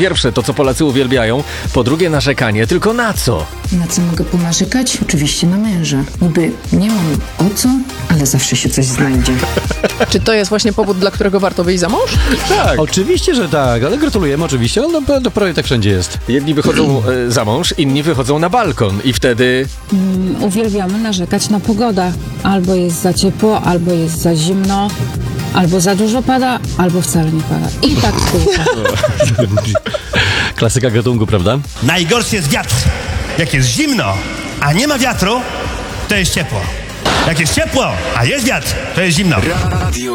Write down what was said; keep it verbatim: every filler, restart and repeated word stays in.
pierwsze, to co Polacy uwielbiają, po drugie narzekanie, tylko na co? Na co mogę ponarzekać? Oczywiście na męża. Niby nie mam o co, ale zawsze się coś znajdzie. Czy to jest właśnie powód, dla którego warto wyjść za mąż? Tak. Oczywiście, że tak, ale gratulujemy oczywiście, ale no, to prawie tak wszędzie jest. Jedni wychodzą e, za mąż, inni wychodzą na balkon i wtedy... Mm, uwielbiamy narzekać na pogodę. Albo jest za ciepło, albo jest za zimno, albo za dużo pada, albo wcale nie pada. I tak tylko. Klasyka gatunku, prawda? Najgorszy jest wiatr. Jak jest zimno, a nie ma wiatru, to jest ciepło. Jak jest ciepło, a jest wiatr, to jest zimno.